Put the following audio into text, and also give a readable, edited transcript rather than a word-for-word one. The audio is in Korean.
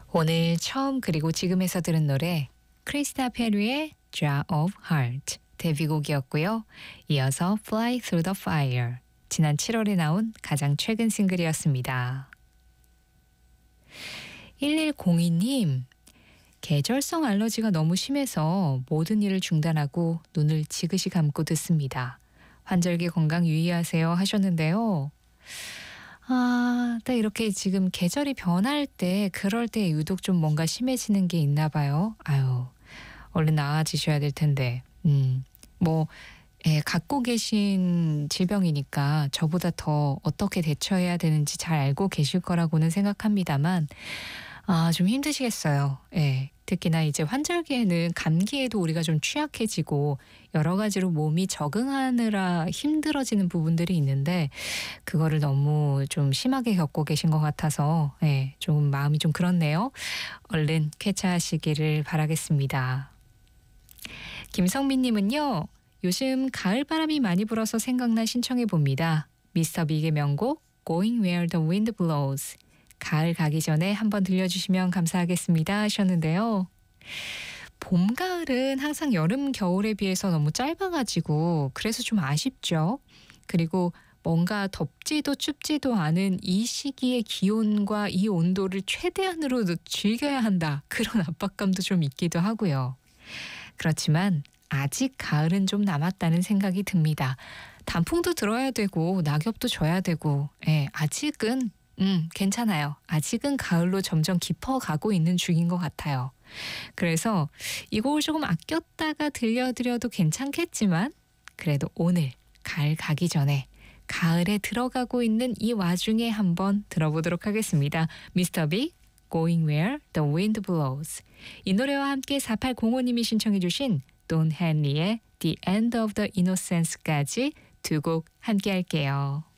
오늘 처음 그리고 지금에서 들은 노래 크리스타 페리의 Jar of Heart 데뷔곡이었고요. 이어서 Fly Through the Fire 지난 7월에 나온 가장 최근 싱글이었습니다. 1102님 계절성 알러지가 너무 심해서 모든 일을 중단하고 눈을 지그시 감고 듣습니다. 환절기 건강 유의하세요 하셨는데요. 딱 이렇게 지금 계절이 변할 때 그럴 때 유독 좀 뭔가 심해지는 게 있나 봐요. 아유, 얼른 나아지셔야 될 텐데. 뭐 갖고 계신 질병이니까 저보다 더 어떻게 대처해야 되는지 잘 알고 계실 거라고는 생각합니다만 좀 힘드시겠어요. 특히나 이제 환절기에는 감기에도 우리가 좀 취약해지고 여러 가지로 몸이 적응하느라 힘들어지는 부분들이 있는데 그거를 너무 좀 심하게 겪고 계신 것 같아서 좀 마음이 좀 그렇네요. 얼른 쾌차하시기를 바라겠습니다. 김성민님은요. 요즘 가을바람이 많이 불어서 생각나 신청해 봅니다. 미스터 빅의 명곡 Going Where the Wind Blows. 가을 가기 전에 한번 들려주시면 감사하겠습니다 하셨는데요. 봄, 가을은 항상 여름, 겨울에 비해서 너무 짧아가지고 그래서 좀 아쉽죠. 그리고 뭔가 덥지도 춥지도 않은 이 시기의 기온과 이 온도를 최대한으로 즐겨야 한다. 그런 압박감도 좀 있기도 하고요. 그렇지만 아직 가을은 좀 남았다는 생각이 듭니다. 단풍도 들어야 되고 낙엽도 져야 되고 아직은 괜찮아요. 아직은 가을로 점점 깊어가고 있는 중인 것 같아요. 그래서 이 곡을 조금 아꼈다가 들려드려도 괜찮겠지만 그래도 오늘 가을 가기 전에 가을에 들어가고 있는 이 와중에 한번 들어보도록 하겠습니다. 미스터 빅 Going Where the Wind Blows. 이 노래와 함께 4805님이 신청해 주신 돈 헨리의 The End of the Innocence까지 두 곡 함께 할게요.